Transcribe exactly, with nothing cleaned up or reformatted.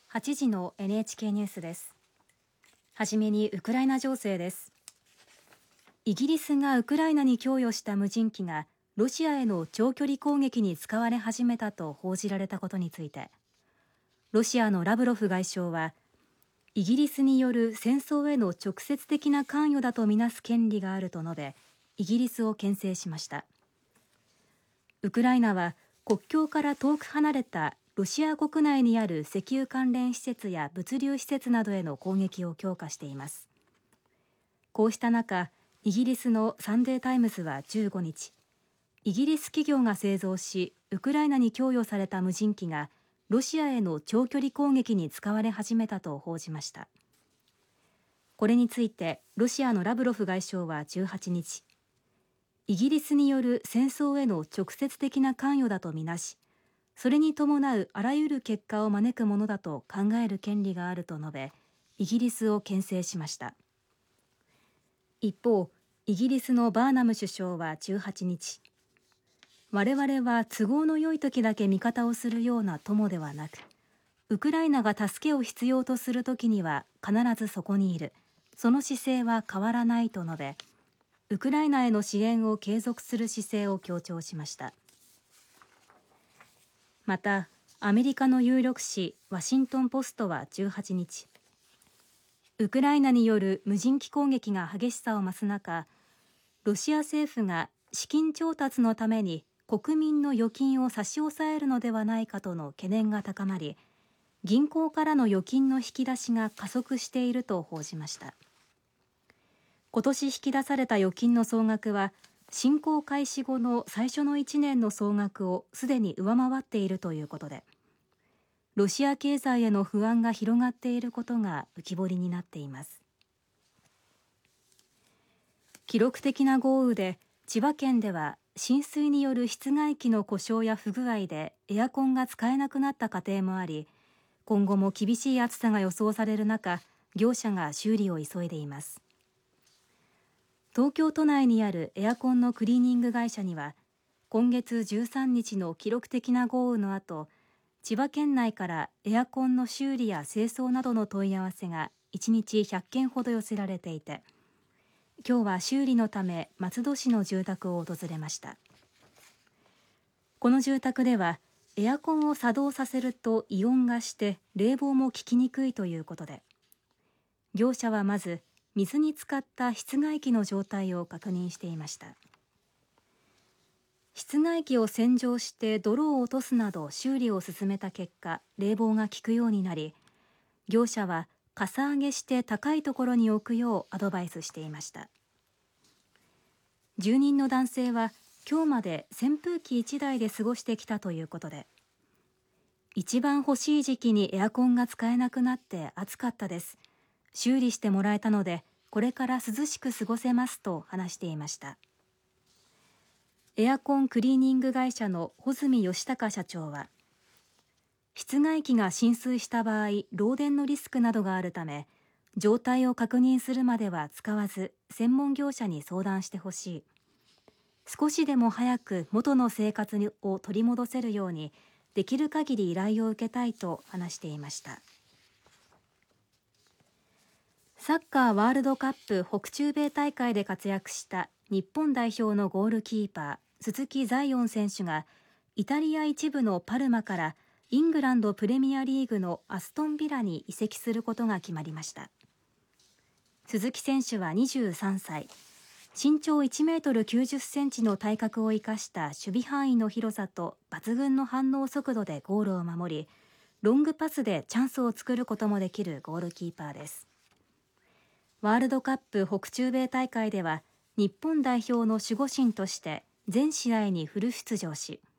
はちじの エヌエイチケー ニュースです。はじめにウクライナ情勢です。イギリスがウクライナに供与した無人機がロシアへの長距離攻撃に使われ始めたと報じられたことについて、ロシアのラブロフ外相は、イギリスによる戦争への直接的な関与だとみなす権利があると述べ、イギリスを牽制しました。ウクライナは国境から遠く離れたロシア国内にある石油関連施設や物流施設などへの攻撃を強化しています。こうした中、イギリスのサンデータイムズはじゅうごにち、イギリス企業が製造し、ウクライナに供与された無人機がロシアへの長距離攻撃に使われ始めたと報じました。これについてロシアのラブロフ外相はじゅうはちにち、イギリスによる戦争への直接的な関与だとみなし、それに伴うあらゆる結果を招くものだと考える権利があると述べ、イギリスを牽制しました。一方、イギリスのバーナム首相はじゅうはちにち、我々は都合の良い時だけ味方をするような友ではなく、ウクライナが助けを必要とする時には必ずそこにいる、その姿勢は変わらないと述べ、ウクライナへの支援を継続する姿勢を強調しました。また、アメリカの有力紙ワシントンポストはじゅうはちにち、ウクライナによる無人機攻撃が激しさを増す中、ロシア政府が資金調達のために国民の預金を差し押さえるのではないかとの懸念が高まり、銀行からの預金の引き出しが加速していると報じました。今年引き出された預金の総額は、侵攻開始後の最初のいちねんの総額をすでに上回っているということで、ロシア経済への不安が広がっていることが浮き彫りになっています。記録的な豪雨で千葉県では浸水による室外機の故障や不具合でエアコンが使えなくなった家庭もあり、今後も厳しい暑さが予想される中、業者が修理を急いでいます。東京都内にあるエアコンのクリーニング会社には、今月じゅうさんにちの記録的な豪雨の後、千葉県内からエアコンの修理や清掃などの問い合わせがいちにちひゃっけんほど寄せられていて、今日は修理のため松戸市の住宅を訪れました。この住宅では、エアコンを作動させると異音がして冷房も効きにくいということで、業者はまず水に浸かった室外機の状態を確認していました。室外機を洗浄して泥を落とすなど修理を進めた結果、冷房が効くようになり、業者はかさ上げして高いところに置くようアドバイスしていました。住人の男性は今日まで扇風機いちだいで過ごしてきたということで、一番欲しい時期にエアコンが使えなくなって暑かったです。修理してもらえたので、これから涼しく過ごせますと話していました。エアコンクリーニング会社の穂積義隆社長は、室外機が浸水した場合、漏電のリスクなどがあるため、状態を確認するまでは使わず、専門業者に相談してほしい。少しでも早く元の生活を取り戻せるように、できる限り依頼を受けたいと話していました。サッカーワールドカップ北中米大会で活躍した日本代表のゴールキーパー、鈴木彩艶選手がイタリア一部のパルマからイングランドプレミアリーグのアストンビラに移籍することが決まりました。鈴木選手はにじゅうさんさい、身長いちメートルきゅうじゅっセンチの体格を生かした守備範囲の広さと抜群の反応速度でゴールを守り、ロングパスでチャンスを作ることもできるゴールキーパーです。ワールドカップ北中米大会では日本代表の守護神として全試合にフル出場し、